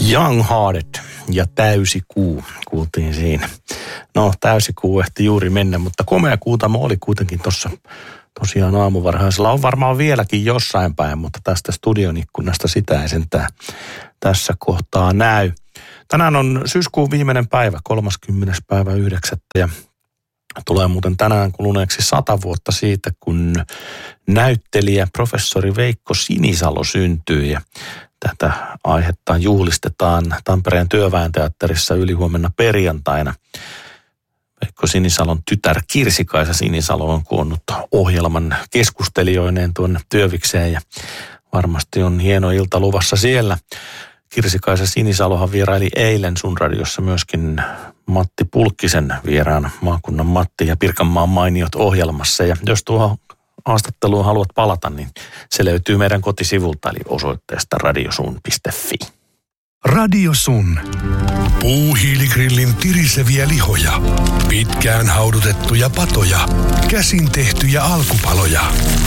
Young-Hearted ja Täysikuu kuultiin siinä. No, Täysikuu ehti juuri mennä, mutta komea kuutamo oli kuitenkin tuossa tosiaan aamuvarhaisella. On varmaan vieläkin jossain päin, mutta tästä studion ikkunasta sitä ei sentään tässä kohtaa näy. Tänään on syyskuun viimeinen päivä, 30.9. ja tulee muuten tänään kuluneeksi 100 vuotta siitä, kun näyttelijä professori Veikko Sinisalo syntyi. Ja tätä aihetta juhlistetaan Tampereen Työväenteatterissa ylihuomenna perjantaina. Veikko Sinisalon tytär Kirsi-Kaisa Sinisalo on koonnut ohjelman keskustelijoineen tuonne Työvikseen ja varmasti on hieno ilta luvassa siellä. Kirsi-Kaisa Sinisalohan vieraili eilen sun radiossa myöskin Matti Pulkkisen vieraan, maakunnan Matti ja Pirkanmaan mainiot ohjelmassa. Ja jos tuohon haastatteluun haluat palata, niin se löytyy meidän kotisivulta, eli osoitteesta radiosun.fi. Radio Sun. Puuhiiligrillin tiriseviä lihoja, pitkään haudutettuja patoja, käsin tehtyjä alkupaloja.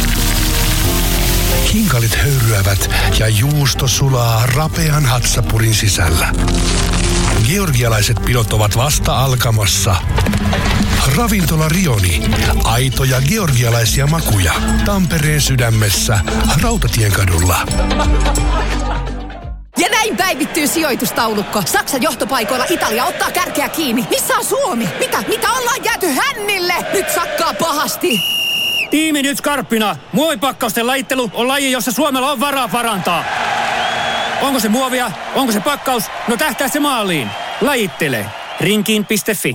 Hinkalit höyryävät ja juusto sulaa rapean hatsapurin sisällä. Georgialaiset pidot ovat vasta alkamassa. Ravintola Rioni. Aitoja georgialaisia makuja. Tampereen sydämessä, Rautatienkadulla. Ja näin päivittyy sijoitustaulukko. Saksan johtopaikoilla Italia ottaa kärkeä kiinni. Missä on Suomi? Mitä ollaan jääty hännille? Nyt sakkaa pahasti. Tiimi nyt skarppina. Muovipakkausten lajittelu on laji, jossa Suomella on varaa parantaa. Onko se muovia? Onko se pakkaus? No tähtää se maaliin. Lajittele. Rinkiin.fi.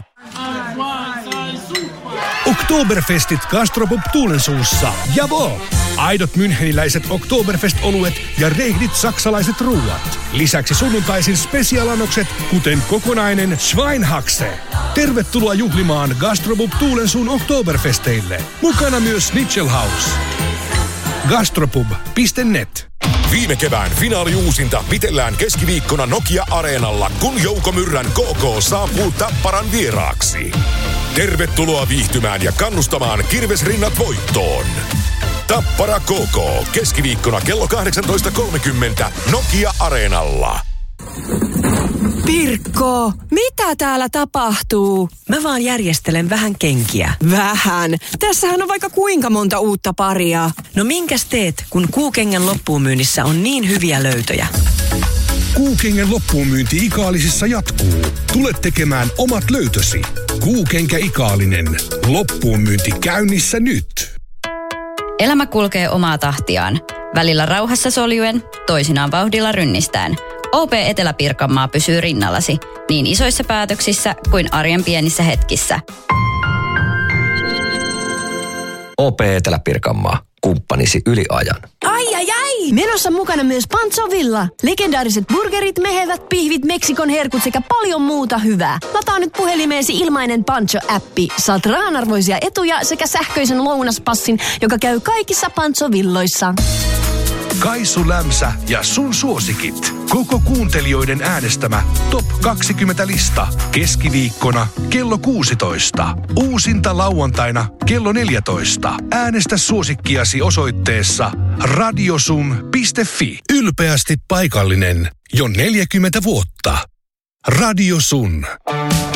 Oktoberfestit Gastropub Tuulensuussa. Javo! Aidot müncheniläiset Oktoberfest-oluet ja reihdit saksalaiset ruuat. Lisäksi sunnuntaisin spesialanokset, kuten kokonainen Schweinhaxe. Tervetuloa juhlimaan Gastropub Tuulensuun Oktoberfesteille. Mukana myös Schnitzelhaus. Gastropub.net. Viime kevään finaaliuusinta pitellään keskiviikkona Nokia-areenalla, kun Jouko Myrrän KK saapuu Tapparan vieraaksi. Tervetuloa viihtymään ja kannustamaan Kirvesrinnat voittoon. Tappara KK, keskiviikkona kello 18.30 Nokia-areenalla. Pirkko, mitä täällä tapahtuu? Mä vaan järjestelen vähän kenkiä. Vähän? Tässähän on vaikka kuinka monta uutta paria. No minkäs teet, kun Kuukengän loppuunmyynnissä on niin hyviä löytöjä? Kuukengän loppuunmyynti Ikaalisissa jatkuu. Tule tekemään omat löytösi. Kuukenkä Ikaalinen. Loppuunmyynti käynnissä nyt. Elämä kulkee omaa tahtiaan. Välillä rauhassa soljuen, toisinaan vauhdilla rynnistään. OP Etelä-Pirkanmaa pysyy rinnallasi niin isoissa päätöksissä kuin arjen pienissä hetkissä. OP Etelä-Pirkanmaa. Kumppanisi yli ajan. Ai! Menossa mukana myös Pancho Villa. Legendaariset burgerit, mehevät pihvit, Meksikon herkut sekä paljon muuta hyvää. Lataa nyt puhelimeesi ilmainen Pancho-appi. Saat rahanarvoisia etuja sekä sähköisen lounaspassin, joka käy kaikissa Pancho Villoissa. Kaisu Lämsä ja sun suosikit. Koko kuuntelijoiden äänestämä Top 20-lista. Keskiviikkona kello 16. Uusinta lauantaina kello 14. Äänestä suosikkiasi osoitteessa radiosun.fi. Ylpeästi paikallinen jo 40 vuotta. Radio Sun.